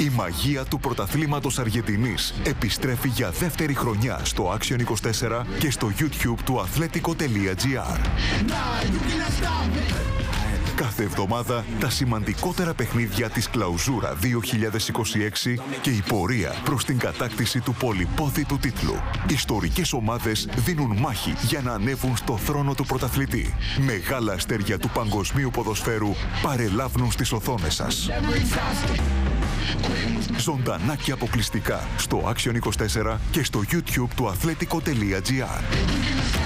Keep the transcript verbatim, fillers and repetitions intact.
Η μαγεία του πρωταθλήματος Αργεντινής επιστρέφει για δεύτερη χρονιά στο Action είκοσι τέσσερα και στο YouTube του Athletico τελεία gr. Κάθε εβδομάδα τα σημαντικότερα παιχνίδια της Κλαουζούρα δύο χιλιάδες είκοσι έξι και η πορεία προς την κατάκτηση του πολυπόθητου τίτλου. Ιστορικές ομάδες δίνουν μάχη για να ανέβουν στο θρόνο του πρωταθλητή. Μεγάλα αστέρια του παγκοσμίου ποδοσφαίρου παρελάβουν στις οθόνες σας. Ζωντανά και αποκλειστικά στο Action είκοσι τέσσερα και στο YouTube του Athletico τελεία gr.